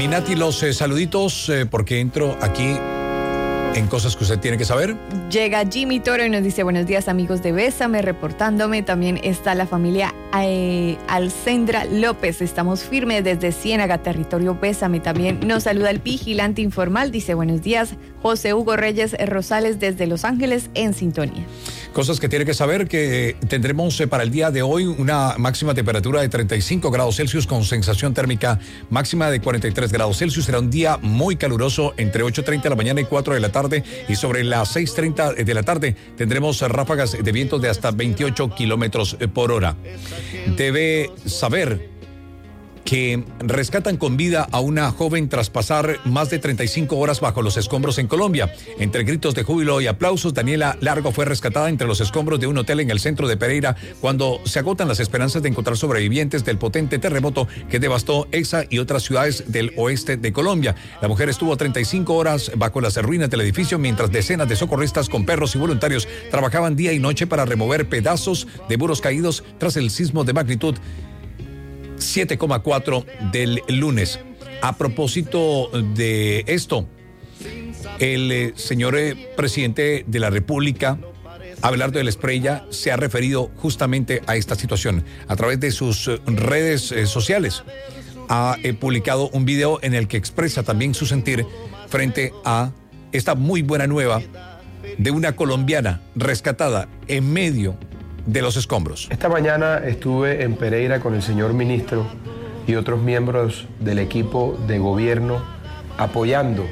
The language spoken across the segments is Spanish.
Mi Nati, los saluditos, porque entro aquí en cosas que usted tiene que saber. Llega Jimmy Toro y nos dice: buenos días, amigos de Bésame, reportándome. También está la familia Alcendra López. Estamos firmes desde Ciénaga, territorio Bésame. También nos saluda el vigilante informal. Dice: buenos días, José Hugo Reyes Rosales desde Los Ángeles, en sintonía. Cosas que tiene que saber, que tendremos para el día de hoy una máxima temperatura de 35 grados Celsius con sensación térmica máxima de 43 grados Celsius. Será un día muy caluroso entre 8:30 de la mañana y 4 de la tarde, y sobre las 6:30 de la tarde tendremos ráfagas de vientos de hasta 28 kilómetros por hora. Debe saber que rescatan con vida a una joven tras pasar más de 35 horas bajo los escombros en Colombia. Entre gritos de júbilo y aplausos, Daniela Largo fue rescatada entre los escombros de un hotel en el centro de Pereira cuando se agotan las esperanzas de encontrar sobrevivientes del potente terremoto que devastó esa y otras ciudades del oeste de Colombia. La mujer estuvo 35 horas bajo las ruinas del edificio mientras decenas de socorristas con perros y voluntarios trabajaban día y noche para remover pedazos de muros caídos tras el sismo de magnitud 7,4 del lunes. A propósito de esto, el señor presidente de la República, Abelardo del Espriella, se ha referido justamente a esta situación. A través de sus redes sociales ha publicado un video en el que expresa también su sentir frente a esta muy buena nueva de una colombiana rescatada en medio de los escombros. Esta mañana estuve en Pereira con el señor ministro y otros miembros del equipo de gobierno apoyando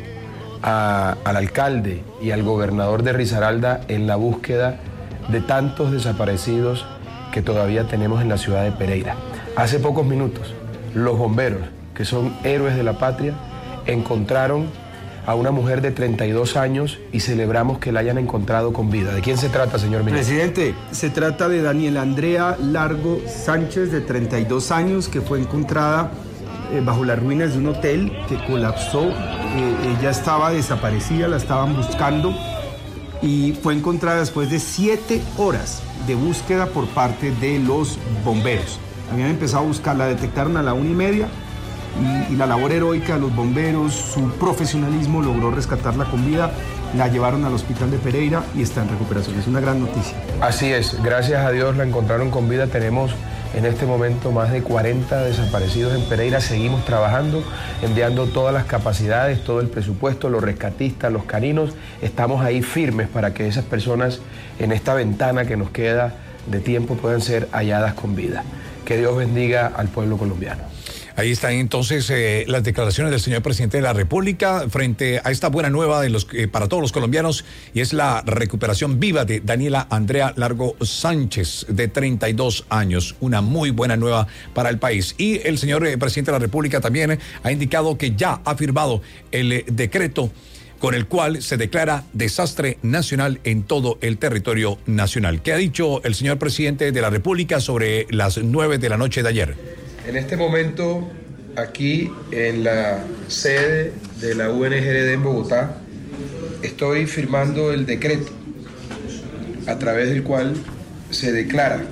al alcalde y al gobernador de Risaralda en la búsqueda de tantos desaparecidos que todavía tenemos en la ciudad de Pereira. Hace pocos minutos, los bomberos, que son héroes de la patria, encontraron a una mujer de 32 años y celebramos que la hayan encontrado con vida. ¿De quién se trata, señor ministro? Presidente, se trata de Daniela Andrea Largo Sánchez, de 32 años, que fue encontrada bajo las ruinas de un hotel que colapsó. Ella estaba desaparecida, la estaban buscando y fue encontrada después de 7 horas de búsqueda por parte de los bomberos. Habían empezado a buscarla, detectaron a la 1:30. Y la labor heroica de los bomberos, su profesionalismo, logró rescatarla con vida. La llevaron al hospital de Pereira y está en recuperación. Es una gran noticia. Así es, gracias a Dios la encontraron con vida. Tenemos en este momento más de 40 desaparecidos en Pereira. Seguimos trabajando, enviando todas las capacidades, todo el presupuesto, los rescatistas, los caninos. Estamos ahí firmes para que esas personas en esta ventana que nos queda de tiempo puedan ser halladas con vida. Que Dios bendiga al pueblo colombiano. Ahí están entonces las declaraciones del señor presidente de la República frente a esta buena nueva para todos los colombianos, y es la recuperación viva de Daniela Andrea Largo Sánchez, de 32 años. Una muy buena nueva para el país. Y el señor presidente de la República también ha indicado que ya ha firmado el decreto con el cual se declara desastre nacional en todo el territorio nacional. ¿Qué ha dicho el señor presidente de la República sobre las 9 de la noche de ayer? En este momento, aquí en la sede de la UNGRD en Bogotá, estoy firmando el decreto a través del cual se declara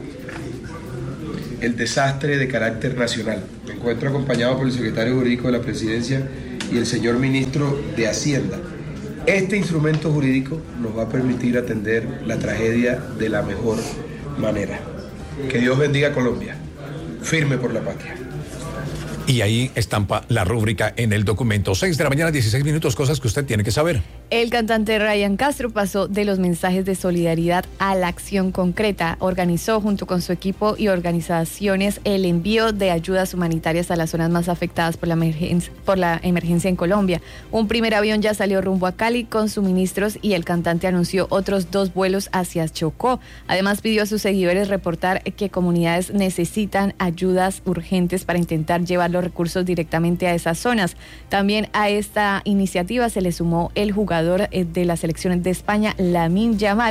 el desastre de carácter nacional. Me encuentro acompañado por el secretario jurídico de la Presidencia y el señor ministro de Hacienda. Este instrumento jurídico nos va a permitir atender la tragedia de la mejor manera. Que Dios bendiga a Colombia. Firme por la patria. Y ahí estampa la rúbrica en el documento. 6 de la mañana, 16 minutos, cosas que usted tiene que saber. El cantante Ryan Castro pasó de los mensajes de solidaridad a la acción concreta. Organizó junto con su equipo y organizaciones el envío de ayudas humanitarias a las zonas más afectadas por la emergencia en Colombia. Un primer avión ya salió rumbo a Cali con suministros y el cantante anunció otros 2 vuelos hacia Chocó. Además, pidió a sus seguidores reportar que comunidades necesitan ayudas urgentes para intentar llevar los recursos directamente a esas zonas. También a esta iniciativa se le sumó el jugador de las selecciones de España, Lamine Yamal,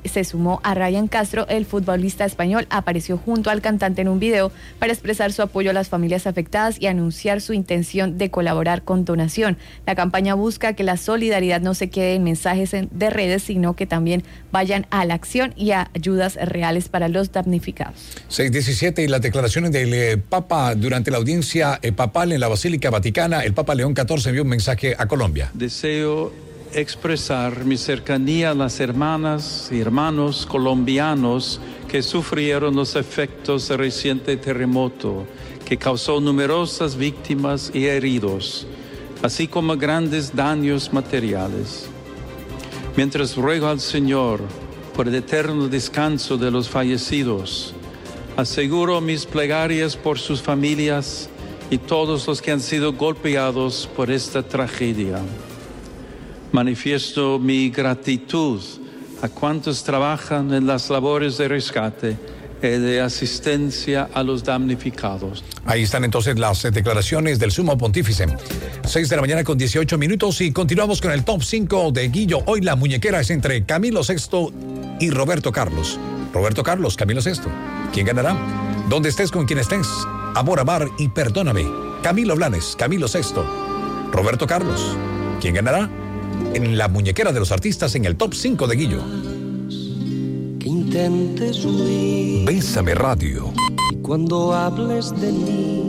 se sumó a Ryan Castro, el futbolista español apareció junto al cantante en un video para expresar su apoyo a las familias afectadas y anunciar su intención de colaborar con donación. La campaña busca que la solidaridad no se quede en mensajes de redes, sino que también vayan a la acción y a ayudas reales para los damnificados. 6:17 y las declaraciones del Papa durante la audiencia papal en la Basílica Vaticana. El Papa León XIV envió un mensaje a Colombia. Deseo expresar mi cercanía a las hermanas y hermanos colombianos que sufrieron los efectos del reciente terremoto que causó numerosas víctimas y heridos, así como grandes daños materiales. Mientras ruego al Señor por el eterno descanso de los fallecidos, aseguro mis plegarias por sus familias y todos los que han sido golpeados por esta tragedia. Manifiesto mi gratitud a cuantos trabajan en las labores de rescate y de asistencia a los damnificados. Ahí están entonces las declaraciones del Sumo Pontífice. 6:18 a.m. y continuamos con el top 5 de Guillo. Hoy la muñequera es entre Camilo VI y Roberto Carlos. Roberto Carlos, Camilo VI. ¿Quién ganará? Donde estés, con quien estés. Amor, amar y perdóname. Camilo Blanes, Camilo VI. Roberto Carlos. ¿Quién ganará? En la muñequera de los artistas en el top 5 de Guillo. Que intentes huir. Bésame Radio. Y cuando hables de mí,